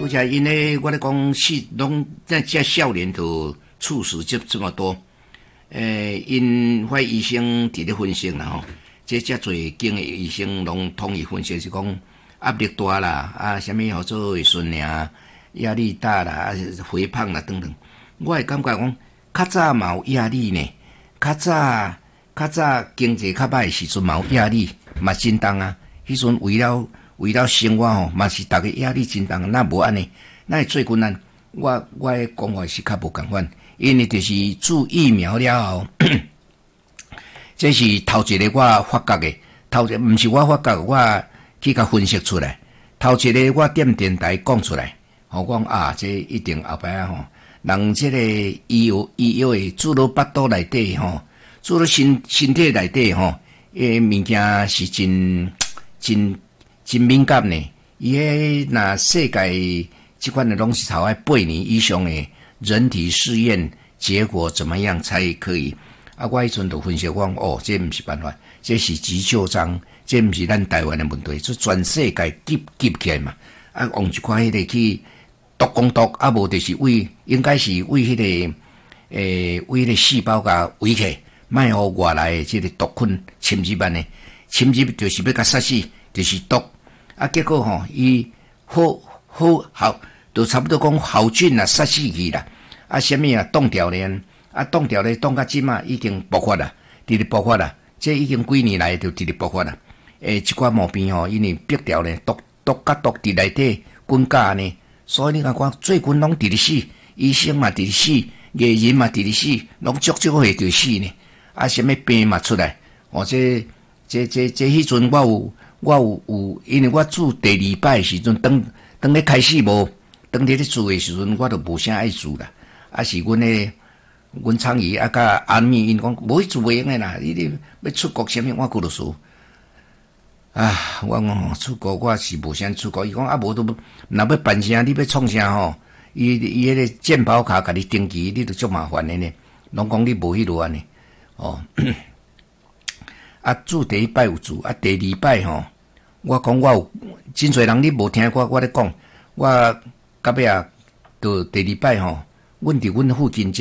而且因咧，我咧讲拢在这少年就猝死这么多，因迄医生伫咧分析啦吼，这侪经的医生拢统一分析是讲压力大啦，啊，什么叫做胃酸啊，压力大啦，啊，肥胖啦等等。我会感觉讲，较早嘛有压力呢，较早经济较歹的时阵嘛有压力，嘛真重啊。迄阵为了生活吼，嘛是逐个压力真重，那无安尼，那最困难。我的讲法是较无共款，因为就是注疫苗了后，这是头一个我发觉的，毋是我发觉，我去甲分析出来。头一个我踮电台讲出来，我讲啊，这一定后摆啊吼，人这个医药的注入腹肚内底吼，注入身体内底吼，物件是真敏感呢。伊若世界这款的拢是头8年以上的人体试验结果怎么样才可以？啊，我迄阵就分析讲，哦，这毋是办法，这是急救章，这毋是咱台湾的问题，这全世界急起来嘛。啊，用一款迄个去毒，啊无就是应该是为迄个为迄个细胞甲围起，莫互外来的这个毒菌侵入安尼，侵入就是要甲杀死，就是毒。啊，结果吼，伊好，就差不多讲好菌啊杀死去啦。啊，什么啊冻掉咧？啊，冻掉咧，冻到即嘛已经爆发啦，直直爆发啦。这已经几年来就直直爆发啦。一寡毛病吼，因为逼掉咧，毒伫内底滚架呢，所以你看最近拢直直死，医生嘛直直死，艺人嘛直直死，拢足会就死呢。啊，什么病嘛出来？哦，这迄阵我有，因为我住第2摆时阵，当咧开始无，当咧住的时阵，我都无啥爱住啦。啊，是阮厂姨啊，甲安咪因讲无去住袂用诶啦，你要出国啥物，我顾著输。啊，我讲出国我是无啥出国，伊讲啊无都若要办啥，你要创啥吼？伊迄个健保卡甲你登记，你都足麻烦的呢。拢讲你无迄落安尼，哦。啊，住第1摆有住，啊，第2摆吼，我讲我有真侪人你无听我咧讲，我到尾啊，就第2摆吼，阮伫阮附近。